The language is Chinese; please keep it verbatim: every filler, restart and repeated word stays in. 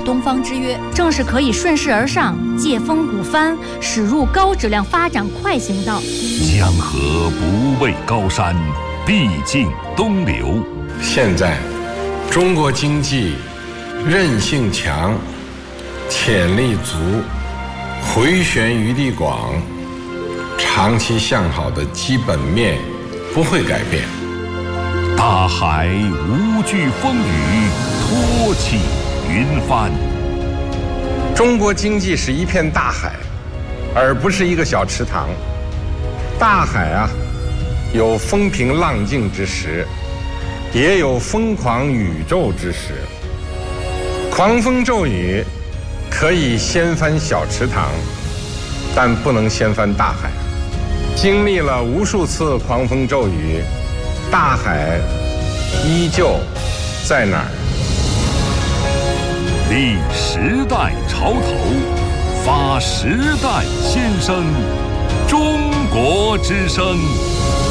东方之约，正是可以顺势而上，借风鼓帆，驶入高质量发展快行道。 江河不畏高山，必经东流。 现在，中国经济韧性强，潜力足，回旋余地广，长期向好的基本面不会改变。 大海无惧风雨，托起云帆。 中国经济是一片大海，而不是一个小池塘。大海啊，有风平浪静之时，也有疯狂宇宙之时。狂风骤雨可以掀翻小池塘，但不能掀翻大海。经历了无数次狂风骤雨，大海依旧在那儿。 立时代潮头，发时代先声，中国之声。